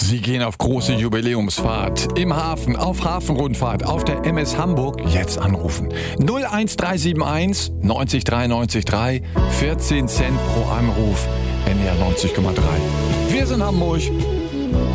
Sie gehen auf große Jubiläumsfahrt im Hafen, auf Hafenrundfahrt, auf der MS Hamburg. Jetzt anrufen. 01371 90 3 90 3, 14 Cent pro Anruf, NR 90,3. Wir sind Hamburg.